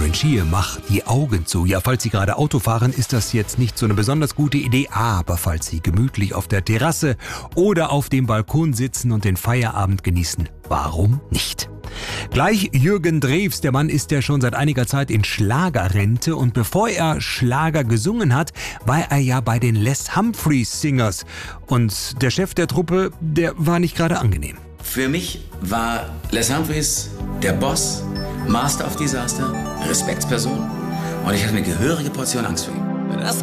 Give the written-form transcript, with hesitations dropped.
Rinchie, mach die Augen zu. Ja, falls Sie gerade Auto fahren, ist das jetzt nicht so eine besonders gute Idee. Aber falls Sie gemütlich auf der Terrasse oder auf dem Balkon sitzen und den Feierabend genießen, warum nicht? Gleich Jürgen Drews, der Mann ist ja schon seit einiger Zeit in Schlagerrente und bevor er Schlager gesungen hat, war er ja bei den Les Humphreys Singers und der Chef der Truppe, der war nicht gerade angenehm. Für mich war Les Humphreys der Boss, Master of Disaster, Respektsperson und ich hatte eine gehörige Portion Angst vor ihm.